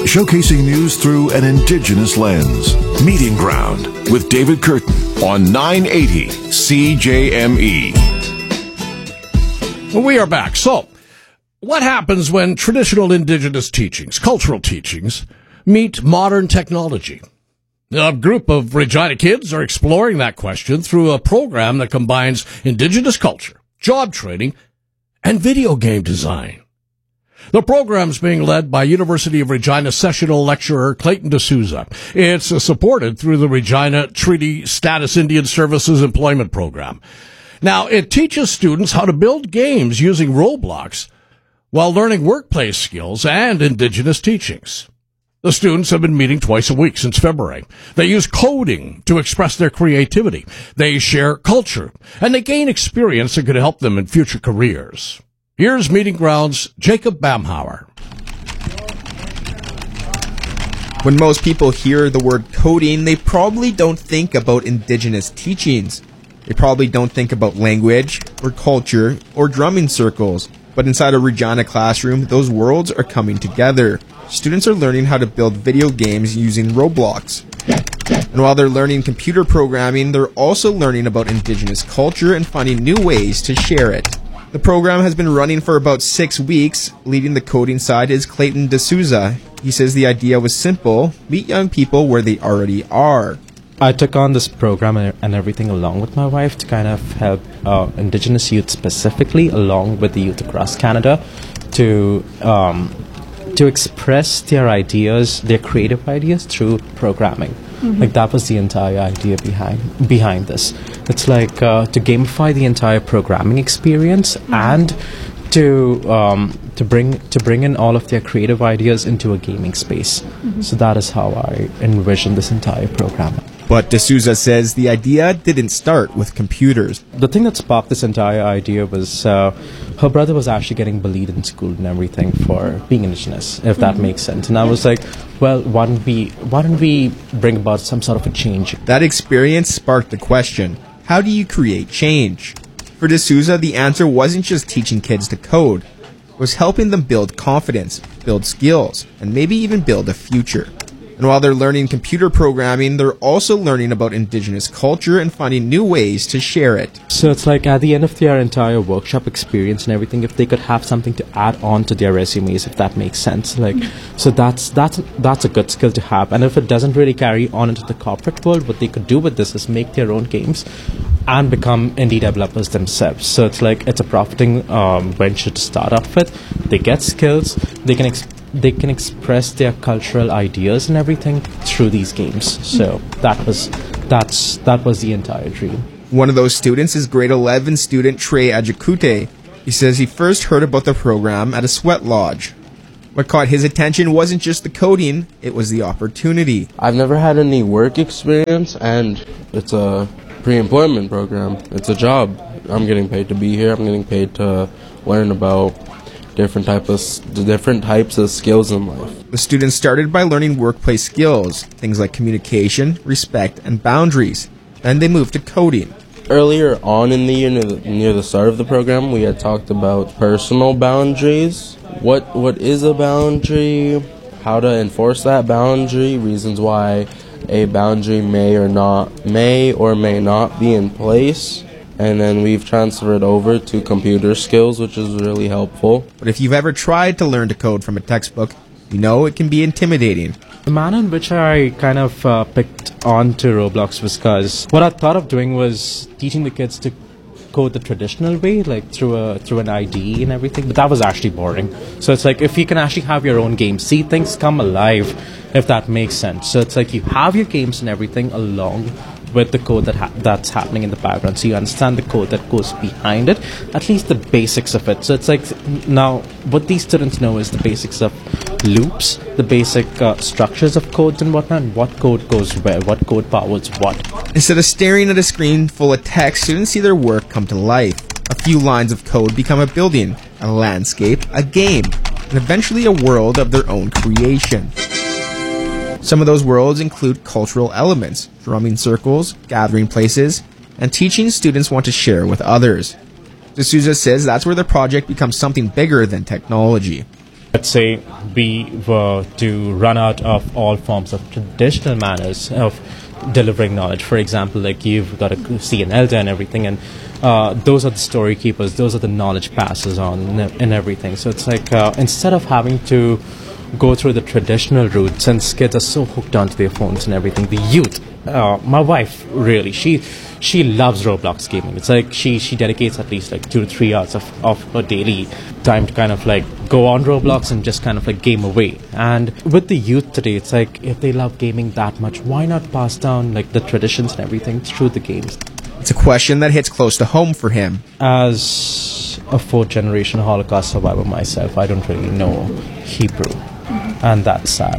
showcasing news through an Indigenous lens. Meeting Ground with David Curtin on 980 CJME. We are back. So, what happens when traditional Indigenous teachings, cultural teachings, meet modern technology? A group of Regina kids are exploring that question through a program that combines Indigenous culture, job training, and video game design. The program's being led by University of Regina sessional lecturer Clayton D'Souza. It's supported through the Regina Treaty Status Indian Services Employment Program. Now, it teaches students how to build games using Roblox while learning workplace skills and Indigenous teachings. The students have been meeting twice a week since February. They use coding to express their creativity. They share culture, and they gain experience that could help them in future careers. Here's Meeting Ground's Jacob Bamhauer. When most people hear the word coding, they probably don't think about Indigenous teachings. They probably don't think about language, or culture, or drumming circles. But inside a Regina classroom, those worlds are coming together. Students are learning how to build video games using Roblox. And while they're learning computer programming, they're also learning about Indigenous culture and finding new ways to share it. The program has been running for about 6 weeks. Leading the coding side is Clayton D'Souza. He says the idea was simple: meet young people where they already are. I took on this program and everything along with my wife to kind of help Indigenous youth specifically, along with the youth across Canada, to express their ideas, their creative ideas through programming. Mm-hmm. Like, that was the entire idea behind this. It's like to gamify the entire programming experience, mm-hmm. and to bring in all of their creative ideas into a gaming space. Mm-hmm. So that is how I envision this entire program. But D'Souza says the idea didn't start with computers. The thing that sparked this entire idea was her brother was actually getting bullied in school and everything for being Indigenous, if that makes sense. And I was like, well, why don't we bring about some sort of a change? That experience sparked the question: how do you create change? For D'Souza, the answer wasn't just teaching kids to code. It was helping them build confidence, build skills, and maybe even build a future. And while they're learning computer programming, they're also learning about Indigenous culture and finding new ways to share it. So it's like at the end of their entire workshop experience and everything, if they could have something to add on to their resumes, if that makes sense. Like, so that's a good skill to have. And if it doesn't really carry on into the corporate world, what they could do with this is make their own games and become indie developers themselves. So it's like, it's a profiting venture to start off with. They get skills, they can express their cultural ideas and everything through these games. So that was the entire dream. One of those students is grade 11 student Trey Ajikute. He says he first heard about the program at a sweat lodge. What caught his attention wasn't just the coding, it was the opportunity. I've never had any work experience, and it's a pre-employment program. It's a job. I'm getting paid to be here. I'm getting paid to learn about different types of skills in life. The students started by learning workplace skills, things like communication, respect, and boundaries. Then they moved to coding. Earlier on in the year, near the start of the program, we had talked about personal boundaries. What is a boundary? How to enforce that boundary? Reasons why a boundary may or may not be in place. And then we've transferred over to computer skills, which is really helpful. But if you've ever tried to learn to code from a textbook, you know it can be intimidating. The manner in which I kind of picked on to Roblox was because what I thought of doing was teaching the kids to code the traditional way, like through an IDE and everything, but that was actually boring. So it's like, if you can actually have your own game, see things come alive, if that makes sense. So it's like you have your games and everything along with the code that's happening in the background, so you understand the code that goes behind it, at least the basics of it. So it's like, now what these students know is the basics of loops, the basic structures of codes and whatnot, and what code goes where, what code powers what. Instead of staring at a screen full of text, students see their work come to life. A few lines of code become a building, a landscape, a game, and eventually a world of their own creation. Some of those worlds include cultural elements, drumming circles, gathering places, and teaching students want to share with others. D'Souza says that's where the project becomes something bigger than technology. Let's say we were to run out of all forms of traditional manners of delivering knowledge. For example, like you've got to see an elder and everything, and those are the story keepers, those are the knowledge passers on and everything. So it's like instead of having to go through the traditional route, since kids are so hooked onto their phones and everything, the youth, my wife really, she loves Roblox gaming. It's like she dedicates at least like 2 to 3 hours of her daily time to kind of like go on Roblox and just kind of like game away. And with the youth today, it's like if they love gaming that much, why not pass down like the traditions and everything through the games? It's a question that hits close to home for him. As a 4th generation Holocaust survivor myself, I don't really know Hebrew. And that's sad.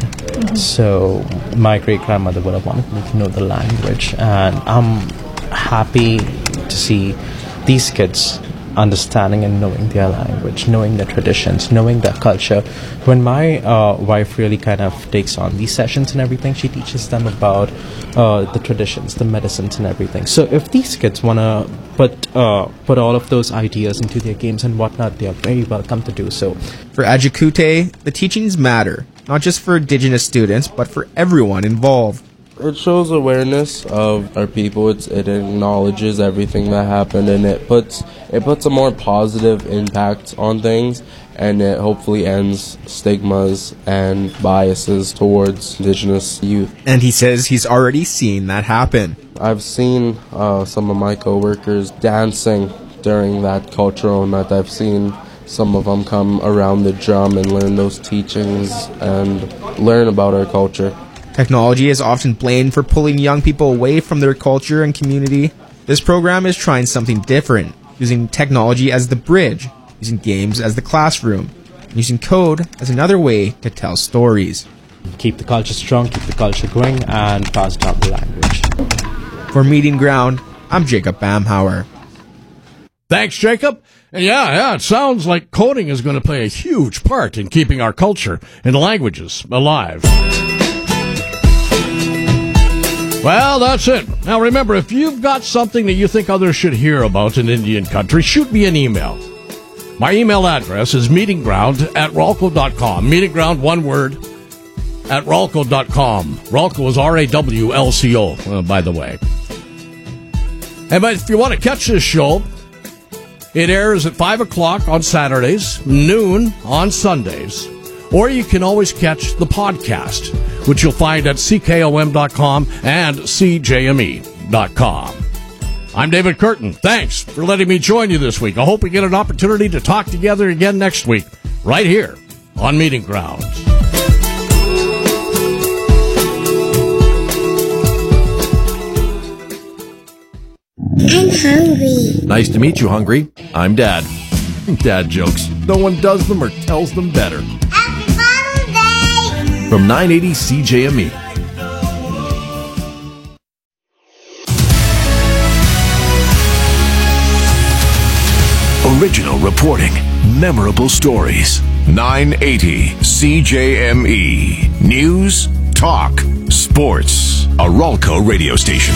So my great-grandmother would have wanted me to know the language, and I'm happy to see these kids understanding and knowing their language, knowing their traditions, knowing their culture. When my wife really kind of takes on these sessions and everything, she teaches them about the traditions, the medicines and everything. So if these kids want to put all of those ideas into their games and whatnot, they are very welcome to do so. For Ajikute, the teachings matter, not just for Indigenous students, but for everyone involved. It shows awareness of our people. It acknowledges everything that happened, and it puts a more positive impact on things, and it hopefully ends stigmas and biases towards Indigenous youth. And he says he's already seen that happen. I've seen some of my coworkers dancing during that cultural night. I've seen some of them come around the drum and learn those teachings and learn about our culture. Technology is often blamed for pulling young people away from their culture and community. This program is trying something different, using technology as the bridge, using games as the classroom, and using code as another way to tell stories. Keep the culture strong, keep the culture going, and pass down the language. For Meeting Ground, I'm Jacob Bamhauer. Thanks, Jacob. And yeah, it sounds like coding is going to play a huge part in keeping our culture and languages alive. Well, that's it. Now remember, if you've got something that you think others should hear about in Indian country, shoot me an email. My email address is meetingground@ralco.com. Meetingground, one word, at ralco.com. Ralco is RAWLCO, by the way. And but if you want to catch this show, it airs at 5 o'clock on Saturdays, noon on Sundays. Or you can always catch the podcast, which you'll find at ckom.com and cjme.com. I'm David Curtin. Thanks for letting me join you this week. I hope we get an opportunity to talk together again next week, right here on Meeting Grounds. I'm hungry. Nice to meet you, Hungry. I'm Dad. Dad jokes. No one does them or tells them better. Happy Father's Day! From 980 CJME. Original reporting. Memorable stories. 980 CJME. News, talk, sports. A Ralco radio station.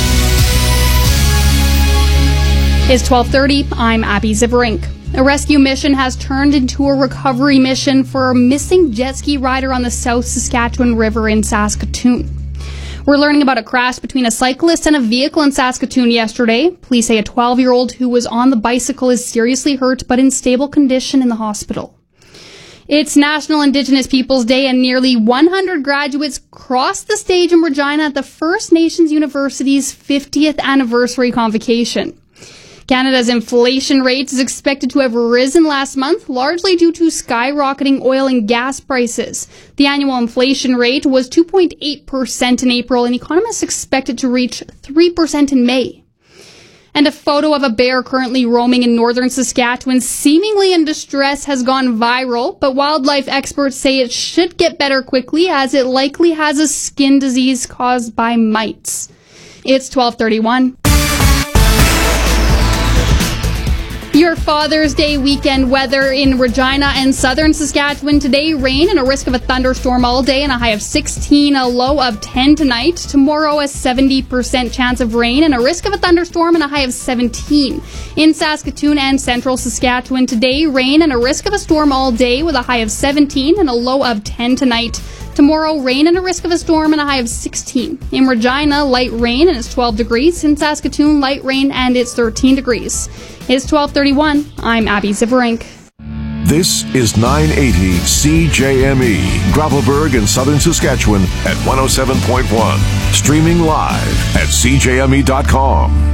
It's 12:30. I'm Abby Ziverink. A rescue mission has turned into a recovery mission for a missing jet ski rider on the South Saskatchewan River in Saskatoon. We're learning about a crash between a cyclist and a vehicle in Saskatoon yesterday. Police say a 12-year-old who was on the bicycle is seriously hurt but in stable condition in the hospital. It's National Indigenous Peoples Day, and nearly 100 graduates crossed the stage in Regina at the First Nations University's 50th anniversary convocation. Canada's inflation rate is expected to have risen last month, largely due to skyrocketing oil and gas prices. The annual inflation rate was 2.8% in April, and economists expect it to reach 3% in May. And a photo of a bear currently roaming in northern Saskatchewan, seemingly in distress, has gone viral, but wildlife experts say it should get better quickly, as it likely has a skin disease caused by mites. It's 12:31. Your Father's Day weekend weather in Regina and southern Saskatchewan today. Rain and a risk of a thunderstorm all day and a high of 16, a low of 10 tonight. Tomorrow, a 70% chance of rain and a risk of a thunderstorm and a high of 17. In Saskatoon and central Saskatchewan today, rain and a risk of a storm all day with a high of 17 and a low of 10 tonight. Tomorrow, rain and a risk of a storm and a high of 16. In Regina, light rain and it's 12 degrees. In Saskatoon, light rain and it's 13 degrees. It's 12:31. I'm Abby Ziverink. This is 980 CJME, Gravelburg in southern Saskatchewan at 107.1. Streaming live at CJME.com.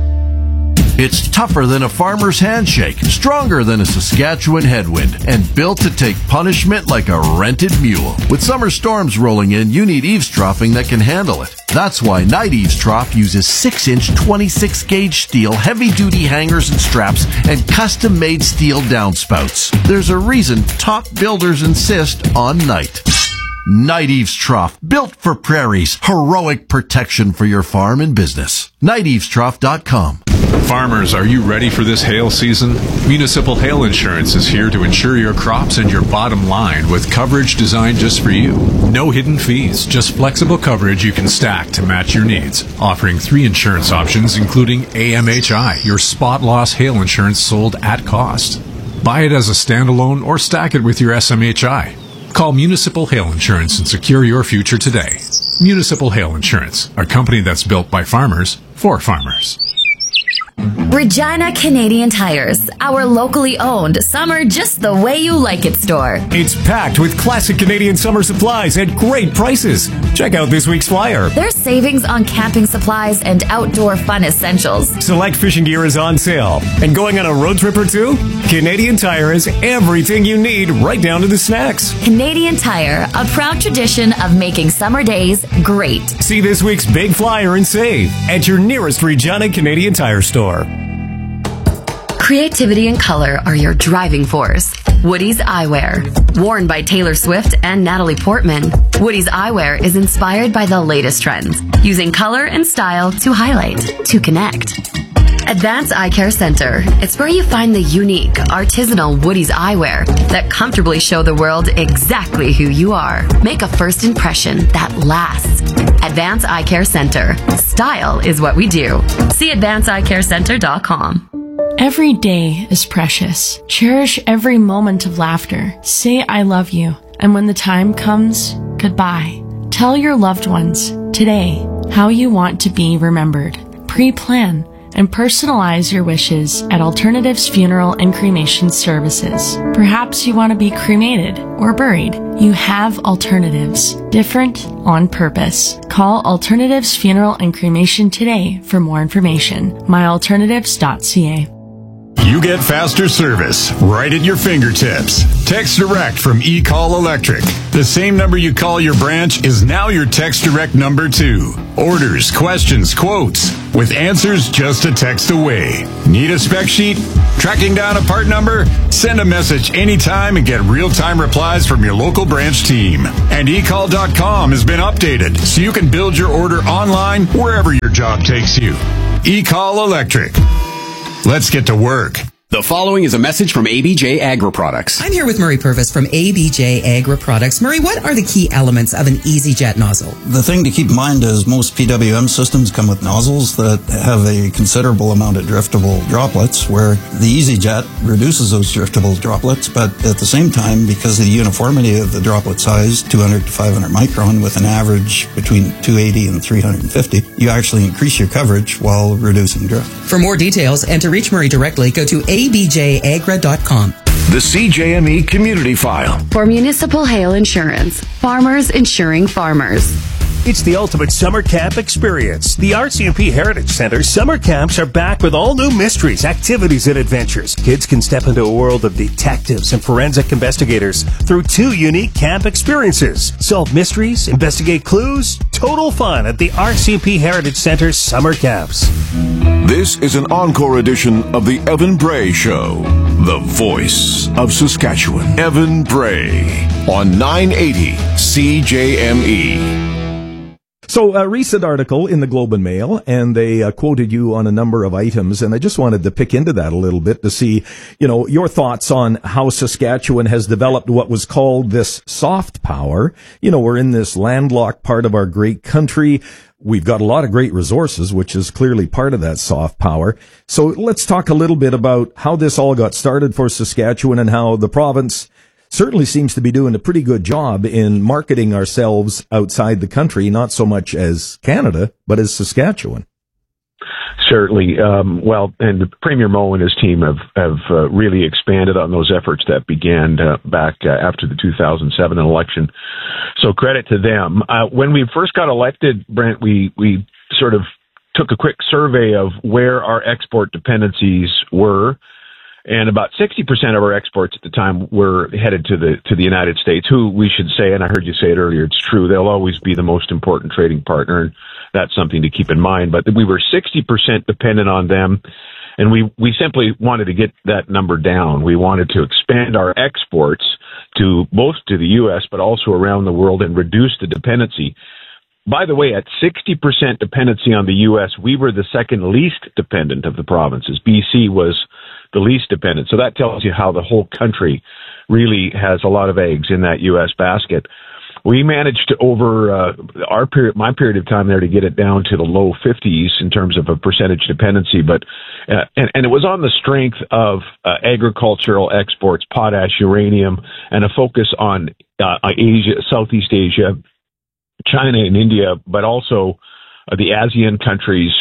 It's tougher than a farmer's handshake, stronger than a Saskatchewan headwind, and built to take punishment like a rented mule. With summer storms rolling in, you need eavesdropping that can handle it. That's why Night Eavesdrop uses 6-inch 26-gauge steel, heavy-duty hangers and straps, and custom-made steel downspouts. There's a reason top builders insist on Night. Night Eavesdrop, built for prairies, heroic protection for your farm and business. NightEavesdrop.com. Farmers, are you ready for this hail season? Municipal Hail Insurance is here to insure your crops and your bottom line with coverage designed just for you. No hidden fees, just flexible coverage you can stack to match your needs. Offering 3 insurance options, including AMHI, your spot loss hail insurance sold at cost. Buy it as a standalone or stack it with your SMHI. Call Municipal Hail Insurance and secure your future today. Municipal Hail Insurance, a company that's built by farmers for farmers. Regina Canadian Tires, our locally owned summer just the way you like it store. It's packed with classic Canadian summer supplies at great prices. Check out this week's flyer. There's savings on camping supplies and outdoor fun essentials. Select fishing gear is on sale. And going on a road trip or two? Canadian Tire has everything you need, right down to the snacks. Canadian Tire, a proud tradition of making summer days great. See this week's big flyer and save at your nearest Regina Canadian Tire store. Creativity and color are your driving force. Woody's Eyewear. Worn by Taylor Swift and Natalie Portman, Woody's Eyewear is inspired by the latest trends, using color and style to highlight, to connect. Advanced Eye Care Center. It's where you find the unique, artisanal Woody's eyewear that comfortably show the world exactly who you are. Make a first impression that lasts. Advanced Eye Care Center. Style is what we do. See AdvancedEyeCareCenter.com. Every day is precious. Cherish every moment of laughter. Say I love you. And when the time comes, goodbye. Tell your loved ones today how you want to be remembered. Pre-plan and personalize your wishes at Alternatives Funeral and Cremation Services. Perhaps you want to be cremated or buried. You have alternatives. Different on purpose. Call Alternatives Funeral and Cremation today for more information. myalternatives.ca. You get faster service right at your fingertips. Text Direct from eCall Electric. The same number you call your branch is now your Text Direct number too. Orders, questions, quotes, with answers just a text away. Need a spec sheet? Tracking down a part number? Send a message anytime and get real-time replies from your local branch team. And eCall.com has been updated so you can build your order online wherever your job takes you. eCall Electric. Let's get to work. The following is a message from ABJ Agri Products. I'm here with Murray Purvis from ABJ Agri Products. Murray, what are the key elements of an EasyJet nozzle? The thing to keep in mind is most PWM systems come with nozzles that have a considerable amount of driftable droplets, where the EasyJet reduces those driftable droplets, but at the same time, because of the uniformity of the droplet size, 200 to 500 micron, with an average between 280 and 350, you actually increase your coverage while reducing drift. For more details and to reach Murray directly, go to abjagra.com. The CJME Community File. For Municipal Hail Insurance. Farmers insuring farmers. It's the ultimate summer camp experience. The RCMP Heritage Center summer camps are back with all new mysteries, activities, and adventures. Kids can step into a world of detectives and forensic investigators through 2 unique camp experiences. Solve mysteries, investigate clues, total fun at the RCMP Heritage Center summer camps. This is an encore edition of the Evan Bray Show, the voice of Saskatchewan. Evan Bray on 980 CJME. So a recent article in the Globe and Mail, and they quoted you on a number of items, and I just wanted to pick into that a little bit to see, your thoughts on how Saskatchewan has developed what was called this soft power. We're in this landlocked part of our great country. We've got a lot of great resources, which is clearly part of that soft power. So let's talk a little bit about how this all got started for Saskatchewan and how the province certainly seems to be doing a pretty good job in marketing ourselves outside the country, not so much as Canada, but as Saskatchewan. Certainly. And Premier Moe and his team have really expanded on those efforts that began back after the 2007 election. So credit to them. When we first got elected, Brent, we sort of took a quick survey of where our export dependencies were. And about 60% of our exports at the time were headed to the United States, who we should say, and I heard you say it earlier, it's true, they'll always be the most important trading partner, and that's something to keep in mind. But we were 60% dependent on them, and we simply wanted to get that number down. We wanted to expand our exports to both to the U.S., but also around the world, and reduce the dependency. By the way, at 60% dependency on the U.S., we were the second least dependent of the provinces. BC was the least dependent. So that tells you how the whole country really has a lot of eggs in that U.S. basket. We managed to, over my period of time there, to get it down to the low 50s in terms of a percentage dependency. But and it was on the strength of agricultural exports, potash, uranium, and a focus on Asia, Southeast Asia, China and India, but also the ASEAN countries.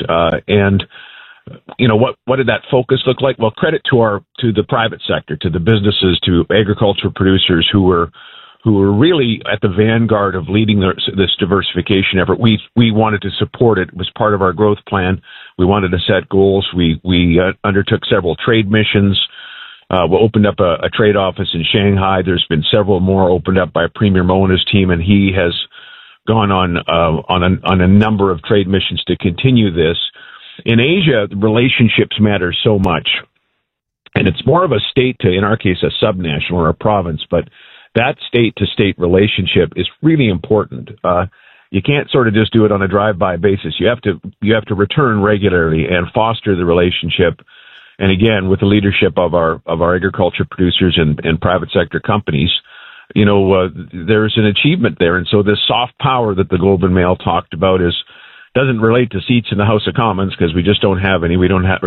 What did that focus look like? Well, credit to the private sector, to the businesses, to agricultural producers who were really at the vanguard of leading this diversification effort. We wanted to support it. It was part of our growth plan. We wanted to set goals. We undertook several trade missions. We opened up a trade office in Shanghai. There's been several more opened up by Premier Moe and his team, and he has gone on a number of trade missions to continue this. In Asia, the relationships matter so much, and it's more of a state to, in our case, a subnational or a province, but that state-to-state relationship is really important. You can't sort of just do it on a drive-by basis. You have to return regularly and foster the relationship. And again, with the leadership of our agriculture producers and private sector companies, there's an achievement there. And so this soft power that the Globe and Mail talked about doesn't relate to seats in the House of Commons, because we just don't have any. We don't have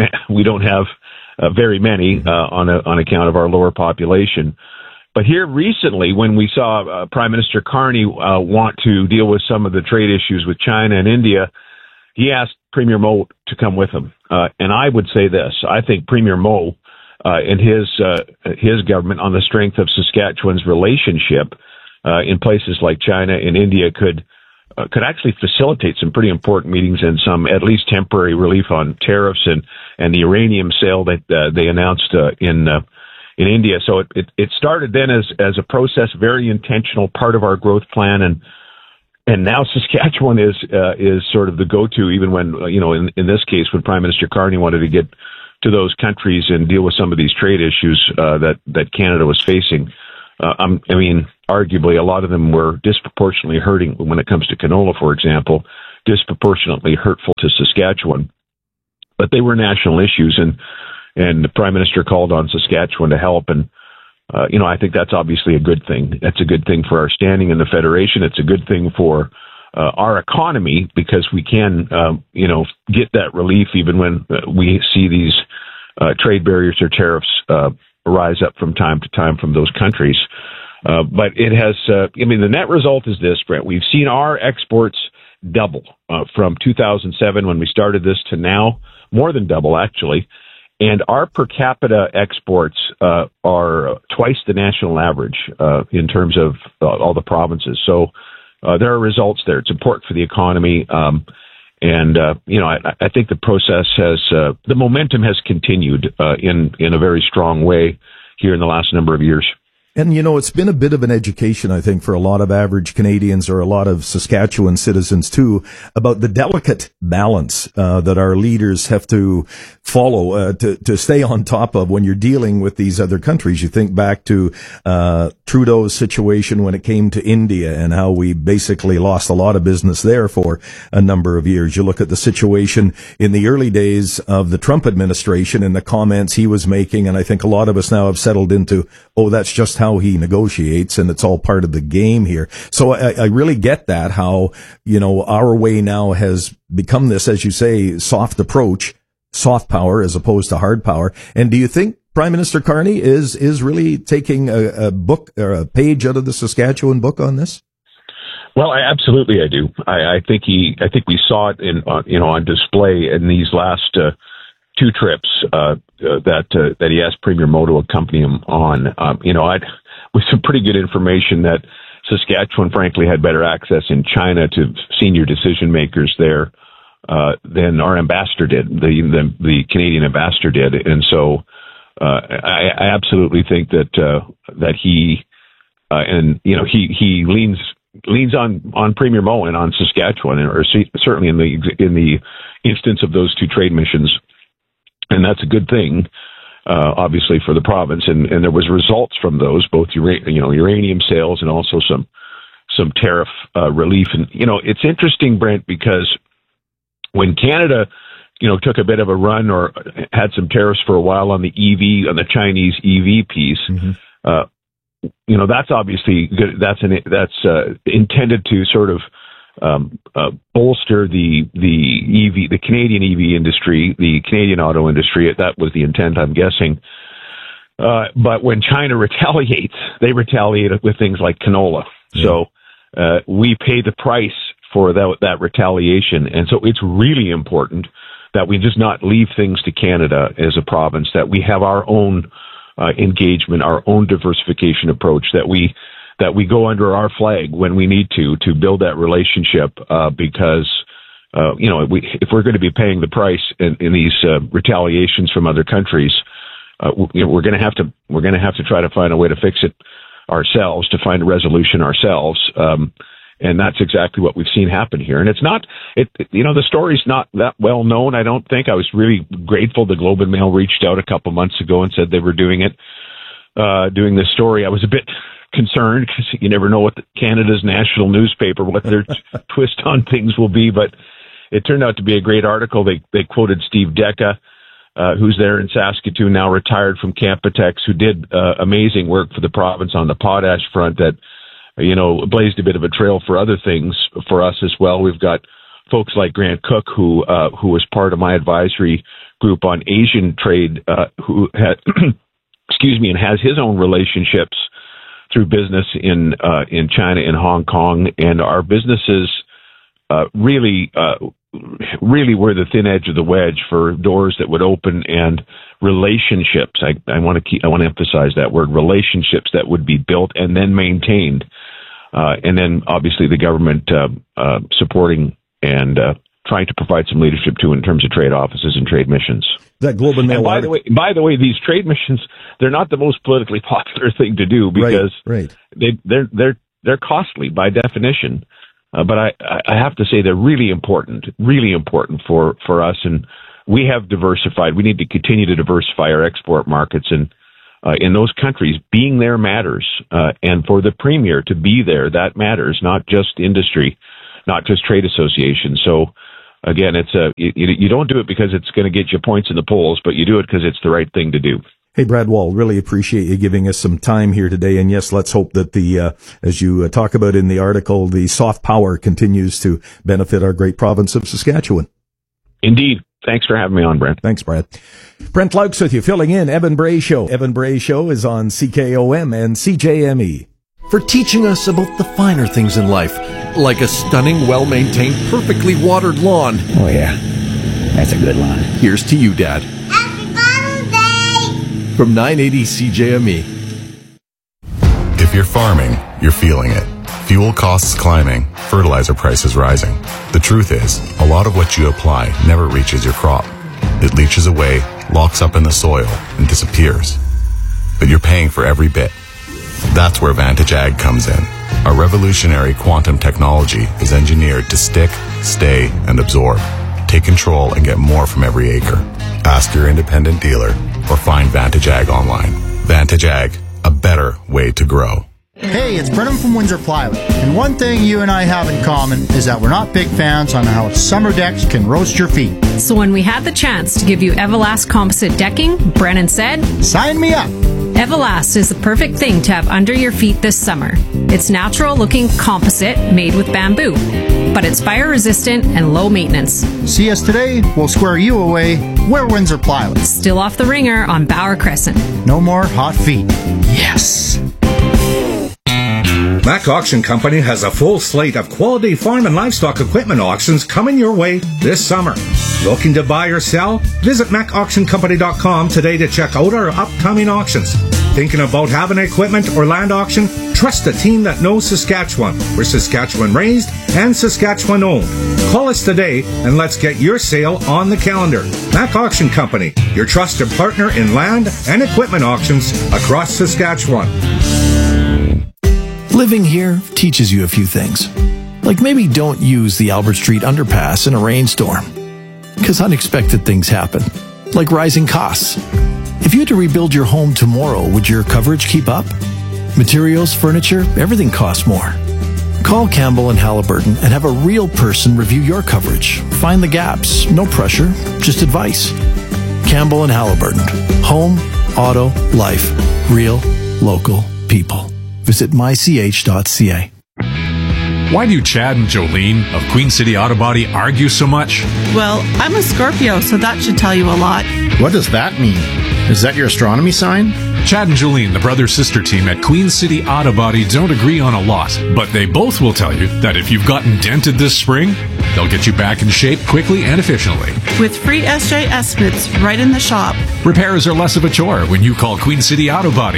very many on account of our lower population. But here recently, when we saw Prime Minister Carney want to deal with some of the trade issues with China and India, he asked Premier Moe to come with him. And I would say this: I think Premier Moe and his government, on the strength of Saskatchewan's relationship in places like China and India, could actually facilitate some pretty important meetings and some at least temporary relief on tariffs and the uranium sale that they announced in India. So it started then as a process, very intentional, part of our growth plan, and now Saskatchewan is sort of the go-to, even when in this case, when Prime Minister Carney wanted to get to those countries and deal with some of these trade issues that Canada was facing. Arguably, a lot of them were disproportionately hurting when it comes to canola, for example, disproportionately hurtful to Saskatchewan. But they were national issues, and the Prime Minister called on Saskatchewan to help. And, I think that's obviously a good thing. That's a good thing for our standing in the Federation. It's a good thing for our economy, because we can, get that relief even when we see these trade barriers or tariffs rise up from time to time from those countries. But it has, the net result is this, Brent. We've seen our exports double from 2007 when we started this to now, more than double actually. And our per capita exports are twice the national average in terms of all the provinces. So there are results there. It's important for the economy. I think the process the momentum has continued in a very strong way here in the last number of years. And, it's been a bit of an education, I think, for a lot of average Canadians or a lot of Saskatchewan citizens, too, about the delicate balance that our leaders have to follow to stay on top of when you're dealing with these other countries. You think back to Trudeau's situation when it came to India and how we basically lost a lot of business there for a number of years. You look at the situation in the early days of the Trump administration and the comments he was making, and I think a lot of us now have settled into, that's just how he negotiates, and it's all part of the game here. So I really get that, how, our way now has become this, as you say, soft approach, soft power as opposed to hard power. And do you think Prime Minister Carney is really taking a book or a page out of the Saskatchewan book on this? Well, absolutely, I do. I think we saw it on display in these last 2 trips that he asked Premier Moe to accompany him on. With some pretty good information that Saskatchewan, frankly, had better access in China to senior decision makers there than our ambassador did, the Canadian ambassador did, and so I absolutely think that he he leans on Premier Moe and on Saskatchewan, or certainly in the instance of those 2 trade missions, and that's a good thing. Obviously for the province, and there was results from those, both uranium sales and also some tariff relief. And it's interesting, Brent, because when Canada took a bit of a run or had some tariffs for a while on the Chinese EV piece, that's obviously good. That's intended to sort of bolster the Canadian EV industry, the Canadian auto industry. That was the intent, I'm guessing. But when China retaliates, they retaliate with things like canola. Yeah. So we pay the price for that retaliation. And so it's really important that we just not leave things to Canada as a province, that we have our own engagement, our own diversification approach, that we go under our flag when we need to build that relationship, because if we're going to be paying the price in these retaliations from other countries, we're going to have to try to find a way to fix it ourselves, to find a resolution ourselves, and that's exactly what we've seen happen here. And the story's not that well known, I don't think. I was really grateful the Globe and Mail reached out a couple months ago and said they were doing this story. I was a bit concerned because you never know what Canada's national newspaper, what their twist on things will be, but it turned out to be a great article. They quoted Steve Decca, who's there in Saskatoon, now retired from Canpotex, who did amazing work for the province on the potash front that, blazed a bit of a trail for other things for us as well. We've got folks like Grant Cook, who was part of my advisory group on Asian trade, who had, and has his own relationships through business in China and Hong Kong, and our businesses really were the thin edge of the wedge for doors that would open, and relationships. I want to emphasize that word, relationships that would be built and then maintained, and then obviously the government supporting and trying to provide some leadership too in terms of trade offices and trade missions. That Globe and Mail. And by the way, these trade missions, they're not the most politically popular thing to do, because they're costly by definition. But I have to say they're really important for us, and we have diversified. We need to continue to diversify our export markets, and in those countries, being there matters. And for the Premier to be there, that matters, not just industry, not just trade associations. So again, you don't do it because it's going to get you points in the polls, but you do it because it's the right thing to do. Hey, Brad Wall, really appreciate you giving us some time here today. And yes, let's hope that as you talk about in the article, the soft power continues to benefit our great province of Saskatchewan. Indeed. Thanks for having me on, Brent. Thanks, Brad. Brent Laux with you, filling in Evan Bray Show. Evan Bray Show is on CKOM and CJME. For teaching us about the finer things in life, like a stunning, well-maintained, perfectly watered lawn. Oh, yeah. That's a good lawn. Here's to you, Dad. From 980 CJME. If you're farming, you're feeling it. Fuel costs climbing, fertilizer prices rising. The truth is, a lot of what you apply never reaches your crop. It leaches away, locks up in the soil, and disappears. But you're paying for every bit. That's where Vantage Ag comes in. Our revolutionary quantum technology is engineered to stick, stay, and absorb. Take control and get more from every acre. Ask your independent dealer or find Vantage Ag online. Vantage Ag, a better way to grow. Hey, it's Brennan from Windsor Plywood, and one thing you and I have in common is that we're not big fans on how summer decks can roast your feet. So when we had the chance to give you Everlast composite decking, Brennan said, "Sign me up!" Everlast is the perfect thing to have under your feet this summer. It's natural-looking composite made with bamboo, but it's fire-resistant and low maintenance. See us today, we'll square you away. We're Windsor Plywood. Still off the ringer on Bauer Crescent. No more hot feet. Yes! Mac Auction Company has a full slate of quality farm and livestock equipment auctions coming your way this summer. Looking to buy or sell? Visit MacAuctionCompany.com today to check out our upcoming auctions. Thinking about having an equipment or land auction? Trust a team that knows Saskatchewan. We're Saskatchewan raised and Saskatchewan owned. Call us today and let's get your sale on the calendar. Mac Auction Company, your trusted partner in land and equipment auctions across Saskatchewan. Living here teaches you a few things. Like maybe don't use the Albert Street underpass in a rainstorm. Because unexpected things happen. Like rising costs. If you had to rebuild your home tomorrow, would your coverage keep up? Materials, furniture, everything costs more. Call Campbell and Halliburton and have a real person review your coverage. Find the gaps. No pressure, just advice. Campbell and Halliburton. Home, auto, life. Real, local people. Visit mych.ca. Why do Chad and Jolene of Queen City Auto Body argue so much? Well, I'm a Scorpio, so that should tell you a lot. What does that mean? Is that your astronomy sign? Chad and Jolene, the brother-sister team at Queen City Auto Body, don't agree on a lot, but they both will tell you that if you've gotten dented this spring, they'll get you back in shape quickly and efficiently. With free SJ estimates right in the shop. Repairs are less of a chore when you call Queen City Auto Body,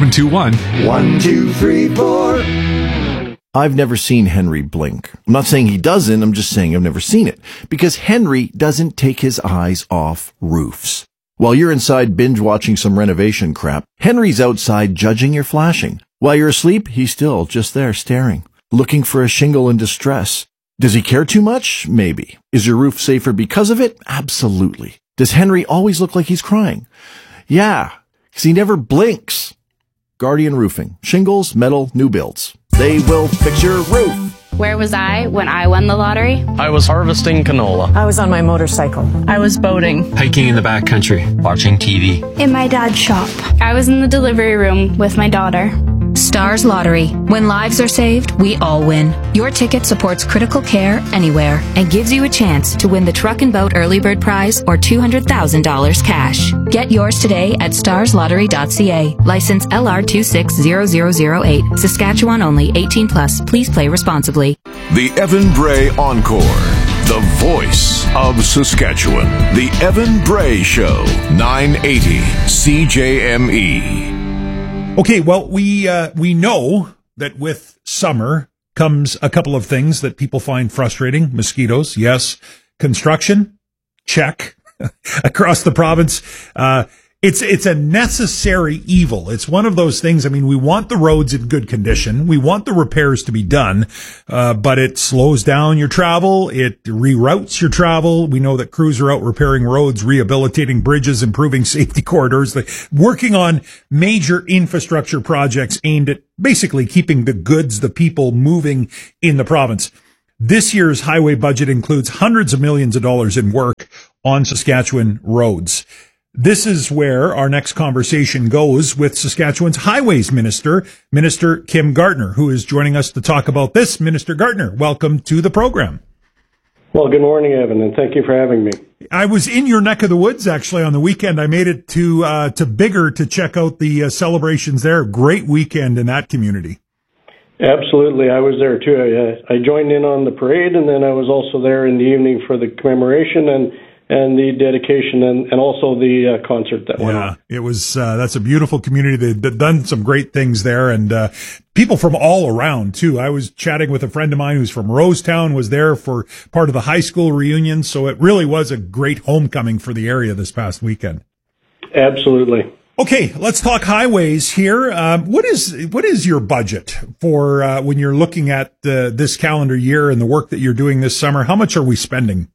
721-1234. I've never seen Henry blink. I'm not saying he doesn't, I'm just saying I've never seen it. Because Henry doesn't take his eyes off roofs. While you're inside binge-watching some renovation crap, Henry's outside judging your flashing. While you're asleep, he's still just there staring, looking for a shingle in distress. Does he care too much? Maybe. Is your roof safer because of it? Absolutely. Does Henry always look like he's crying? Yeah, because he never blinks. Guardian Roofing. Shingles, metal, new builds. They will fix your roof. Where was I when I won the lottery? I was harvesting canola. I was on my motorcycle. I was boating. Hiking in the backcountry. Watching TV. In my dad's shop. I was in the delivery room with my daughter. Stars Lottery. When lives are saved, we all win. Your ticket supports critical care anywhere and gives you a chance to win the Truck and Boat Early Bird Prize or $200,000 cash. Get yours today at starslottery.ca. License LR260008. Saskatchewan only. 18 plus. Please play responsibly. The Evan Bray Encore. The voice of Saskatchewan. The Evan Bray Show. 980 CJME. Okay, well, we know that with summer comes a couple of things that people find frustrating. Mosquitoes, yes. Construction, check. Across the province, it's a necessary evil. It's one of those things. I mean, we want the roads in good condition. We want the repairs to be done, but it slows down your travel. It reroutes your travel. We know that crews are out repairing roads, rehabilitating bridges, improving safety corridors, working on major infrastructure projects aimed at basically keeping the goods, the people moving in the province. This year's highway budget includes hundreds of millions of dollars in work on Saskatchewan roads. This is where our next conversation goes with Saskatchewan's Highways Minister, Minister Kim Gardner, who is joining us to talk about this. Minister Gardner, welcome to the program. Well, good morning, Evan, and thank you for having me. I was in your neck of the woods, actually, on the weekend. I made it to Biggar to check out the celebrations there. Great weekend in that community. Absolutely. I was there, too. I joined in on the parade, and then I was also there in the evening for the commemoration and the dedication and also the concert that went on. Yeah, it was, that's a beautiful community. They've done some great things there, and people from all around, too. I was chatting with a friend of mine who's from Rosetown, was there for part of the high school reunion, so it really was a great homecoming for the area this past weekend. Absolutely. Okay, let's talk highways here. What is your budget for when you're looking at this calendar year and the work that you're doing this summer? How much are we spending?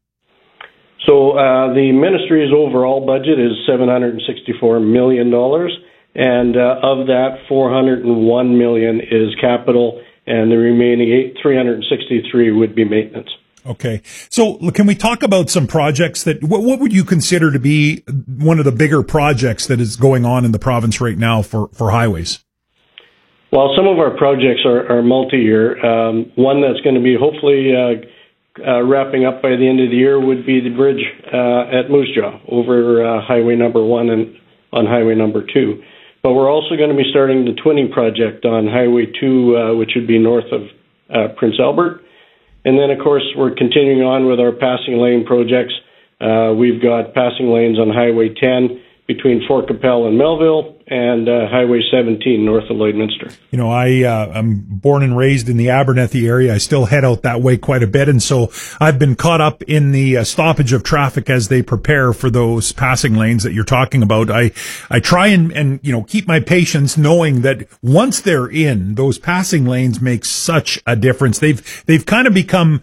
So the ministry's overall budget is $764 million, and of that, $401 million is capital, and the remaining $363 would be maintenance. Okay. So can we talk about some projects what would you consider to be one of the bigger projects that is going on in the province right now for highways? Well, some of our projects are multi-year. One that's going to be hopefully wrapping up by the end of the year would be the bridge at Moose Jaw over Highway number 1 and on Highway number 2. But we're also going to be starting the twinning project on Highway 2, which would be north of Prince Albert. And then, of course, we're continuing on with our passing lane projects. We've got passing lanes on Highway 10 between Fort Capel and Melville, and Highway 17 north of Lloydminster. You know, I'm born and raised in the Abernethy area. I still head out that way quite a bit, and so I've been caught up in the stoppage of traffic as they prepare for those passing lanes that you're talking about. I try and you know, keep my patience, knowing that once they're in, those passing lanes make such a difference. They've kind of become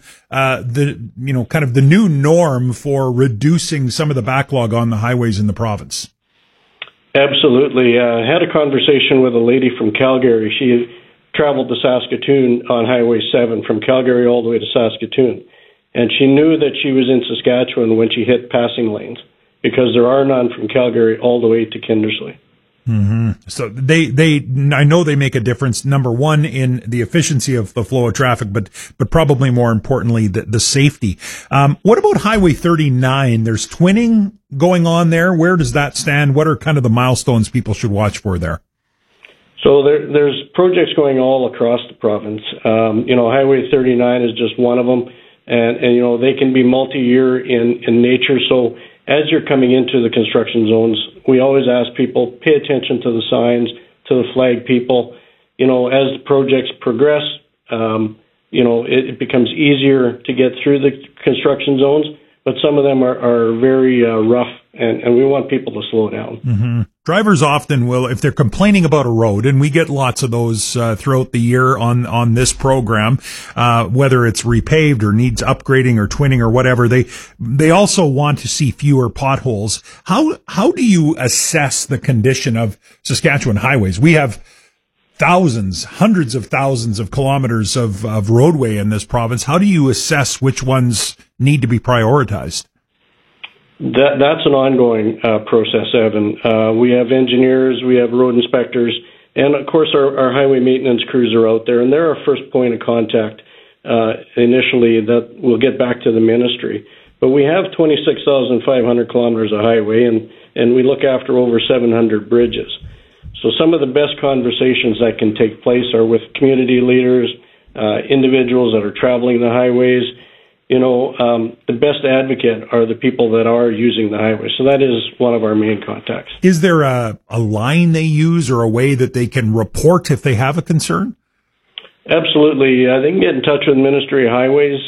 kind of the new norm for reducing some of the backlog on the highways in the province. Absolutely. I had a conversation with a lady from Calgary. She traveled to Saskatoon on Highway 7 from Calgary all the way to Saskatoon. And she knew that she was in Saskatchewan when she hit passing lanes because there are none from Calgary all the way to Kindersley. Mm-hmm. So I know they make a difference. Number one, in the efficiency of the flow of traffic, but probably more importantly, the safety. What about Highway 39? There's twinning going on there. Where does that stand? What are kind of the milestones people should watch for there? So there's projects going all across the province. Highway 39 is just one of them, and they can be multi-year in nature. So as you're coming into the construction zones, we always ask people, pay attention to the signs, to the flag people. As the projects progress, it becomes easier to get through the construction zones, but some of them are very rough, and we want people to slow down. Mm-hmm. Drivers often will, if they're complaining about a road, and we get lots of those throughout the year on this program, whether it's repaved or needs upgrading or twinning or whatever, they also want to see fewer potholes. How do you assess the condition of Saskatchewan highways? We have hundreds of thousands of kilometers of roadway in this province. How do you assess which ones need to be prioritized? That's an ongoing process, Evan. We have engineers, we have road inspectors, and of course our highway maintenance crews are out there, and they're our first point of contact initially that will get back to the ministry. But we have 26,500 kilometers of highway, and we look after over 700 bridges. So some of the best conversations that can take place are with community leaders, individuals that are traveling the highways. The best advocate are the people that are using the highway. So that is one of our main contacts. Is there a line they use or a way that they can report if they have a concern? Absolutely. They can get in touch with Ministry of Highways.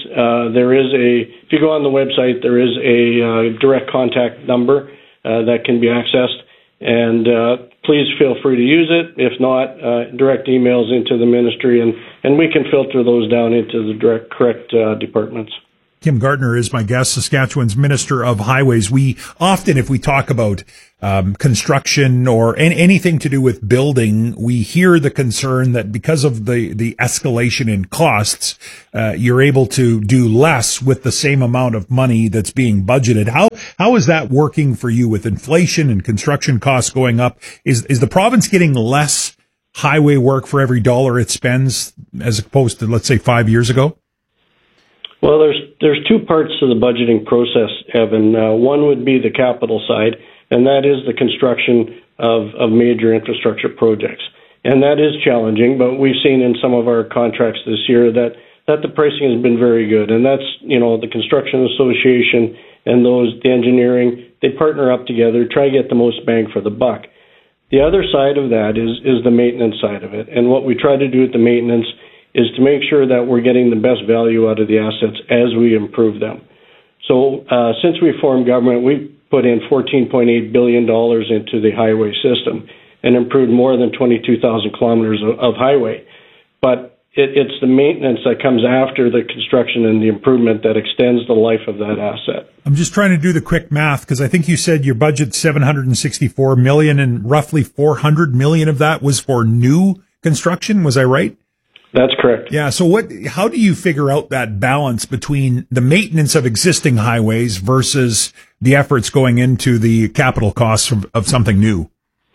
If you go on the website, there is a direct contact number that can be accessed. And please feel free to use it. If not, direct emails into the ministry, and we can filter those down into the correct departments. Kim Gardner is my guest, Saskatchewan's Minister of Highways. We often, if we talk about construction or anything to do with building, we hear the concern that because of the escalation in costs, you're able to do less with the same amount of money that's being budgeted. How is that working for you with inflation and construction costs going up? Is the province getting less highway work for every dollar it spends as opposed to, let's say, 5 years ago? Well, there's two parts to the budgeting process, Evan. One would be the capital side, and that is the construction of major infrastructure projects. And that is challenging, but we've seen in some of our contracts this year that the pricing has been very good. And that's, the Construction Association and the engineering, they partner up together, try to get the most bang for the buck. The other side of that is the maintenance side of it. And what we try to do with the maintenance is to make sure that we're getting the best value out of the assets as we improve them. So since we formed government, we've put in $14.8 billion into the highway system and improved more than 22,000 kilometers of highway. But it's the maintenance that comes after the construction and the improvement that extends the life of that asset. I'm just trying to do the quick math because I think you said your budget's $764 million and roughly $400 million of that was for new construction. Was I right? That's correct. Yeah. So how do you figure out that balance between the maintenance of existing highways versus the efforts going into the capital costs of something new?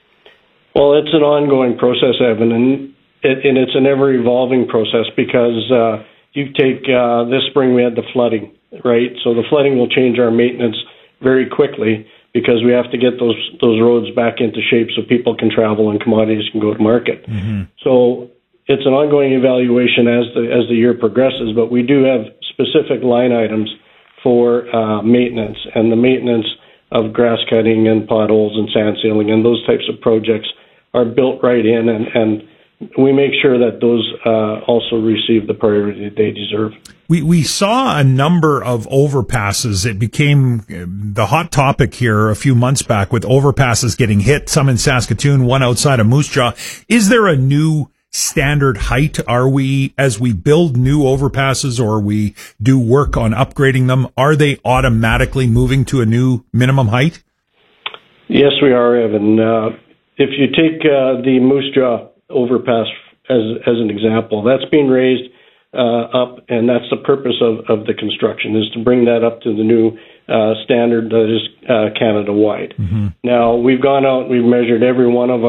Well, it's an ongoing process, Evan, and it's an ever-evolving process because you take this spring we had the flooding, right? So the flooding will change our maintenance very quickly because we have to get those roads back into shape so people can travel and commodities can go to market. Mm-hmm. So it's an ongoing evaluation as the year progresses, but we do have specific line items for maintenance, and the maintenance of grass cutting and potholes and sand sealing and those types of projects are built right in, and we make sure that those also receive the priority they deserve. We saw a number of overpasses. It became the hot topic here a few months back with overpasses getting hit, some in Saskatoon, one outside of Moose Jaw. Is there a new standard height? Are we, as we build new overpasses or we do work on upgrading them, are they automatically moving to a new minimum height? Yes, we are, Evan. If you take the Moose Jaw overpass as an example, that's being raised up, and that's the purpose of the construction, is to bring that up to the new standard that is Canada-wide. Mm-hmm. Now, we've gone out and we've measured every one of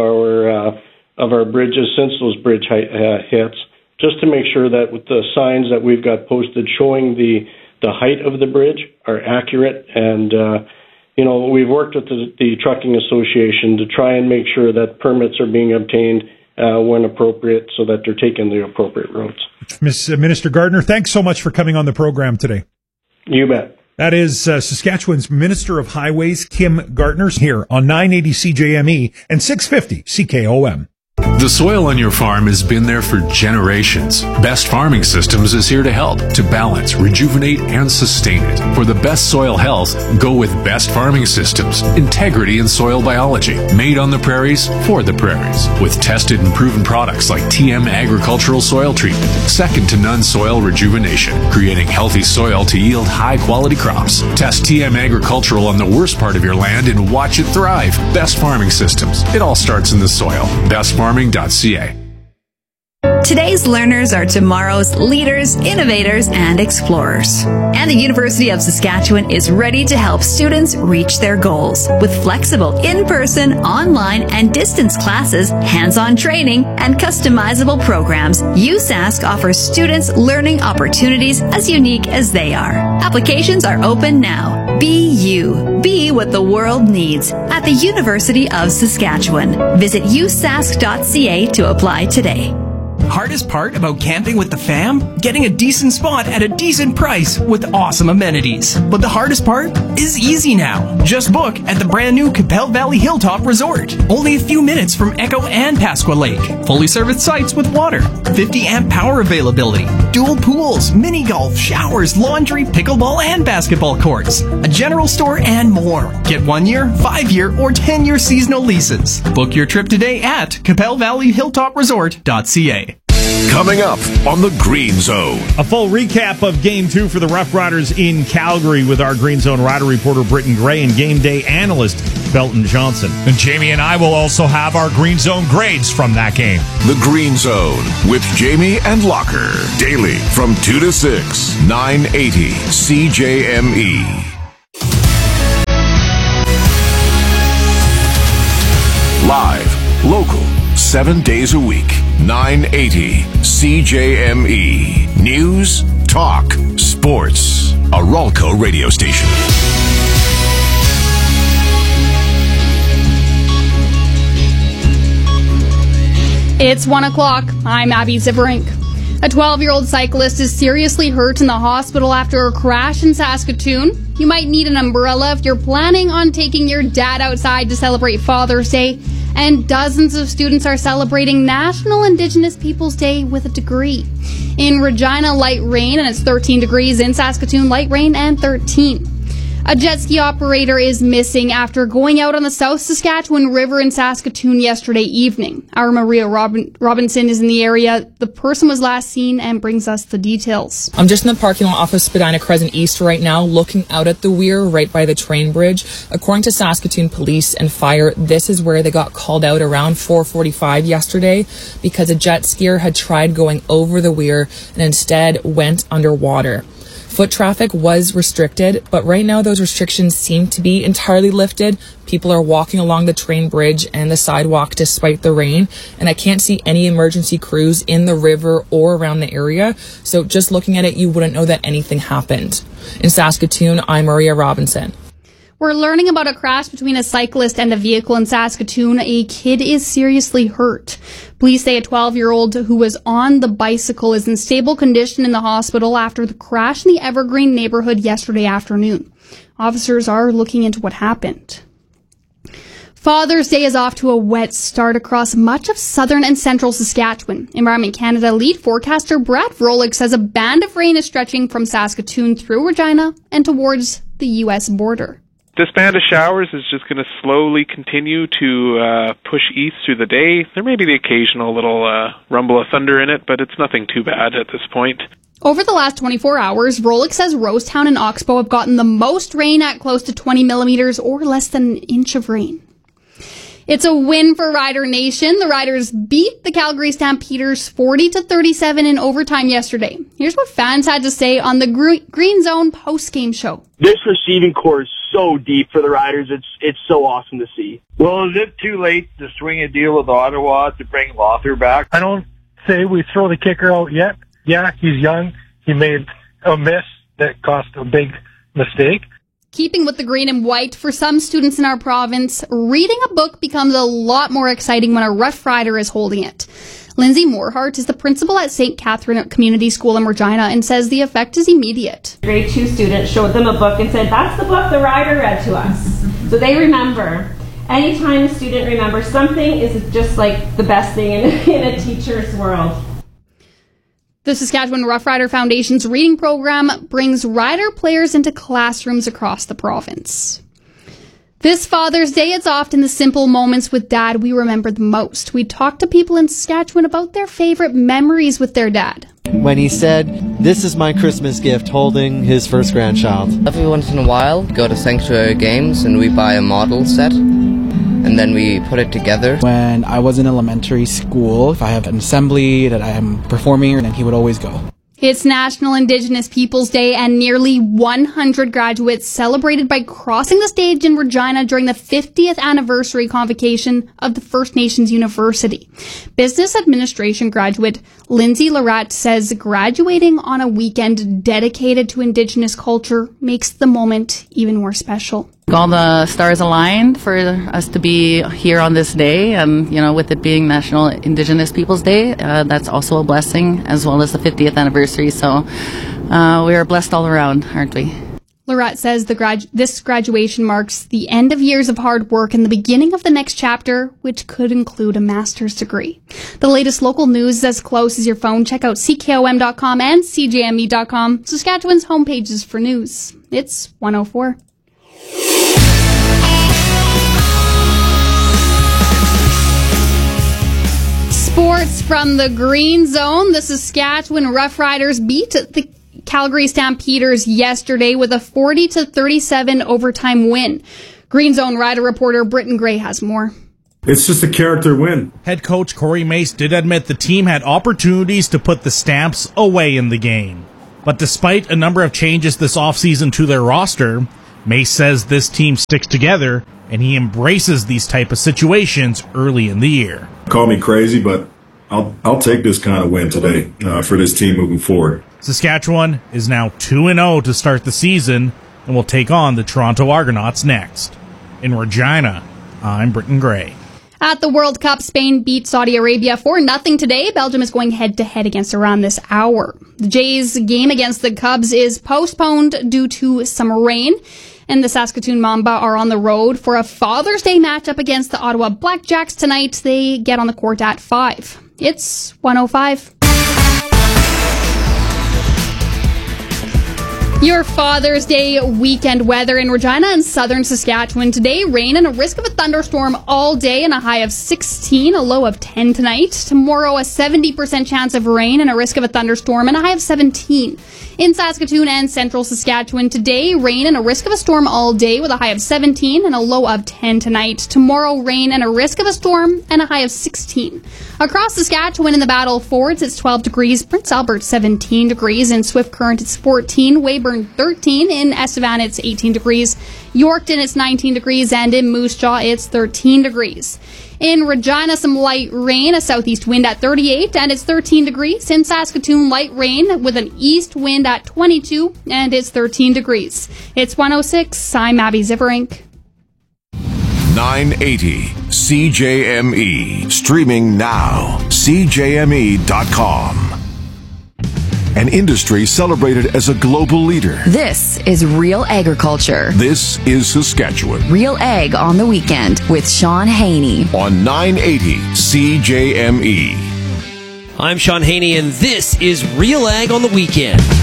our bridges since those bridge hits, just to make sure that with the signs that we've got posted showing the height of the bridge are accurate. And we've worked with the Trucking Association to try and make sure that permits are being obtained when appropriate so that they're taking the appropriate roads. Minister Gardner, thanks so much for coming on the program today. You bet. That is Saskatchewan's Minister of Highways, Kim Gardner, here on 980 CJME and 650 CKOM. The soil on your farm has been there for generations. Best Farming Systems is here to help, to balance, rejuvenate, and sustain it. For the best soil health, go with Best Farming Systems. Integrity in soil biology. Made on the prairies, for the prairies. With tested and proven products like TM Agricultural Soil Treatment. Second to none soil rejuvenation. Creating healthy soil to yield high-quality crops. Test TM Agricultural on the worst part of your land and watch it thrive. Best Farming Systems. It all starts in the soil. BestFarming.ca. Today's learners are tomorrow's leaders, innovators, and explorers. And the University of Saskatchewan is ready to help students reach their goals with flexible in-person, online, and distance classes, hands-on training, and customizable programs. USask offers students learning opportunities as unique as they are. Applications are open now. Be you. Be what the world needs at the University of Saskatchewan. Visit usask.ca to apply today. Hardest part about camping with the fam? Getting a decent spot at a decent price with awesome amenities. But the hardest part is easy now. Just book at the brand new Capel Valley Hilltop Resort. Only a few minutes from Echo and Pasqua Lake. Fully serviced sites with water. 50 amp power availability. Dual pools, mini golf, showers, laundry, pickleball, and basketball courts. A general store and more. Get 1 year, 5 year, or 10-year seasonal leases. Book your trip today at CapelValleyHilltopResort.ca. Coming up on the Green Zone. A full recap of Game 2 for the Rough Riders in Calgary with our Green Zone rider reporter Britton Gray and game day analyst Belton Johnson. And Jamie and I will also have our Green Zone grades from that game. The Green Zone with Jamie and Locker. Daily from 2 to 6, 980 CJME. Live, local, 7 days a week. 980 CJME. News, talk, sports. A Ralco radio station. It's 1 o'clock. I'm Abby Ziverink. A 12-year-old cyclist is seriously hurt in the hospital after a crash in Saskatoon. You might need an umbrella if you're planning on taking your dad outside to celebrate Father's Day. And dozens of students are celebrating National Indigenous Peoples Day with a degree. In Regina, light rain, and it's 13 degrees. In Saskatoon, light rain and 13. A jet ski operator is missing after going out on the South Saskatchewan River in Saskatoon yesterday evening. Our Maria Robinson is in the area. The person was last seen and brings us the details. I'm just in the parking lot off of Spadina Crescent East right now, looking out at the weir right by the train bridge. According to Saskatoon Police and Fire, this is where they got called out around 4:45 yesterday because a jet skier had tried going over the weir and instead went underwater. Foot traffic was restricted, but right now those restrictions seem to be entirely lifted. People are walking along the train bridge and the sidewalk despite the rain, and I can't see any emergency crews in the river or around the area, so just looking at it, you wouldn't know that anything happened. In Saskatoon, I'm Maria Robinson. We're learning about a crash between a cyclist and a vehicle in Saskatoon. A kid is seriously hurt. Police say a 12-year-old who was on the bicycle is in stable condition in the hospital after the crash in the Evergreen neighborhood yesterday afternoon. Officers are looking into what happened. Father's Day is off to a wet start across much of southern and central Saskatchewan. Environment Canada lead forecaster Brad Vrolik says a band of rain is stretching from Saskatoon through Regina and towards the U.S. border. This band of showers is just going to slowly continue to push east through the day. There may be the occasional little rumble of thunder in it, but it's nothing too bad at this point. Over the last 24 hours, Vrolik says Rosetown and Oxbow have gotten the most rain at close to 20 millimeters or less than an inch of rain. It's a win for Rider Nation. The Riders beat the Calgary Stampeders 40-37 in overtime yesterday. Here's what fans had to say on the Green Zone post-game show. This receiving core is so deep for the Riders. It's so awesome to see. Well, is it too late to swing a deal with Ottawa to bring Lothar back? I don't say we throw the kicker out yet. Yeah, he's young. He made a miss that cost a big mistake. Keeping with the green and white, for some students in our province, reading a book becomes a lot more exciting when a Rough Rider is holding it. Lindsay Morehart is the principal at St. Catherine Community School in Regina and says the effect is immediate. Grade 2 student showed them a book and said, "That's the book the Rider read to us." So they remember. Anytime a student remembers something is just like the best thing in a teacher's world. The Saskatchewan Rough Rider Foundation's reading program brings Rider players into classrooms across the province. This Father's Day, it's often the simple moments with Dad we remember the most. We talked to people in Saskatchewan about their favorite memories with their dad. When he said, "This is my Christmas gift," holding his first grandchild. Every once in a while, go to Sanctuary Games and we buy a model set. And then we put it together. When I was in elementary school, if I have an assembly that I am performing, then he would always go. It's National Indigenous Peoples Day, and nearly 100 graduates celebrated by crossing the stage in Regina during the 50th anniversary convocation of the First Nations University. Business administration graduate Lindsay Larat says graduating on a weekend dedicated to Indigenous culture makes the moment even more special. All the stars aligned for us to be here on this day, and with it being National Indigenous Peoples Day, that's also a blessing, as well as the 50th anniversary. So we are blessed all around, aren't we? Larat says this graduation marks the end of years of hard work and the beginning of the next chapter, which could include a master's degree. The latest local news is as close as your phone. Check out CKOM.com and CJME.com, Saskatchewan's homepages for news. It's 104. Sports from the Green Zone. The Saskatchewan Roughriders beat the Calgary Stampeders yesterday with a 40-37 overtime win. Green Zone Rider reporter Britton Gray has more. It's just a character win. Head coach Corey Mace did admit the team had opportunities to put the Stamps away in the game. But despite a number of changes this offseason to their roster, Mace says this team sticks together and he embraces these type of situations early in the year. Call me crazy, but I'll take this kind of win today for this team moving forward. Saskatchewan is now 2-0 to start the season and will take on the Toronto Argonauts next. In Regina, I'm Britton Gray. At the World Cup, Spain beat Saudi Arabia 4-0 today. Belgium is going head-to-head against Iran this hour. The Jays' game against the Cubs is postponed due to some rain. And the Saskatoon Mamba are on the road for a Father's Day matchup against the Ottawa Blackjacks tonight. They get on the court at 5. It's 105. Your Father's Day weekend weather in Regina and southern Saskatchewan today. Rain and a risk of a thunderstorm all day and a high of 16, a low of 10 tonight. Tomorrow, a 70% chance of rain and a risk of a thunderstorm and a high of 17. In Saskatoon and central Saskatchewan today, rain and a risk of a storm all day with a high of 17 and a low of 10 tonight. Tomorrow, rain and a risk of a storm and a high of 16. Across Saskatchewan in the Battle Fords, it's 12 degrees. Prince Albert, 17 degrees. In Swift Current, it's 14. Weyburn, 13. In Estevan, it's 18 degrees. Yorkton, it's 19 degrees. And in Moose Jaw, it's 13 degrees. In Regina, some light rain, a southeast wind at 38, and it's 13 degrees. In Saskatoon, light rain with an east wind at 22, and it's 13 degrees. It's 106. I'm Abby Ziverink. 980 CJME. Streaming now. CJME.com. An industry celebrated as a global leader. This is Real Agriculture. This is Saskatchewan. Real Ag on the Weekend with Sean Haney. On 980 CJME. I'm Sean Haney, and this is Real Ag on the Weekend.